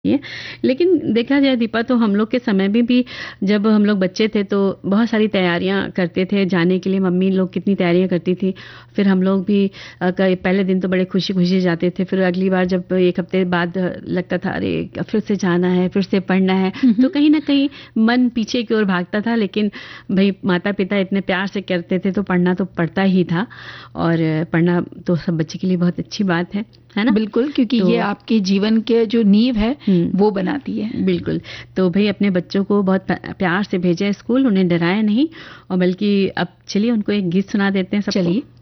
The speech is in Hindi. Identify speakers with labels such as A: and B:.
A: ये लेकिन देखा जाए दीपा तो हम लोग के समय में भी जब हम लोग बच्चे थे तो बहुत सारी तैयारियां करते थे जाने के लिए। मम्मी लोग कितनी तैयारियां करती थी। फिर हम लोग भी पहले दिन तो बड़े खुशी खुशी जाते थे। फिर अगली बार जब एक हफ्ते बाद लगता था अरे फिर से जाना है, फिर से पढ़ना है, तो कहीं ना कहीं मन पीछे की ओर भागता था। लेकिन भाई माता पिता इतने प्यार से करते थे तो पढ़ना तो पड़ता ही था। और पढ़ना तो सब बच्चे के लिए बहुत अच्छी बात है ना?
B: बिल्कुल, क्योंकि
A: तो
B: ये आपके जीवन के जो नींव है वो बनाती है।
A: बिल्कुल। तो भाई अपने बच्चों को बहुत प्यार से भेजें स्कूल, उन्हें डराया नहीं। और बल्कि अब चलिए उनको एक गीत सुना देते हैं सबको।
B: चलिए।